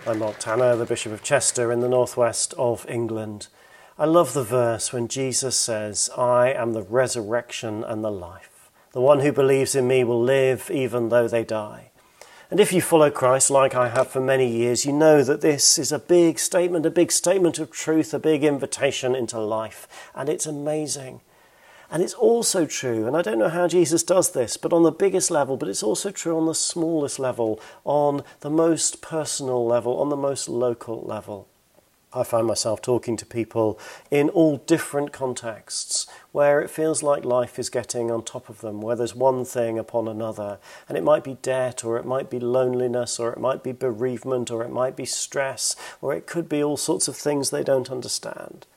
I'm Mark Tanner, the Bishop of Chester in the northwest of England. I love the verse when Jesus says, "I am the resurrection and the life. The one who believes in me will live even though they die." And if you follow Christ like I have for many years, you know that this is a big statement of truth, a big invitation into life. And it's amazing. And it's also true, and I don't know how Jesus does this, but on the biggest level, but it's also true on the smallest level, on the most personal level, on the most local level. I find myself talking to people in all different contexts where it feels like life is getting on top of them, where there's one thing upon another, and it might be debt, or it might be loneliness, or it might be bereavement, or it might be stress, or it could be all sorts of things they don't understand.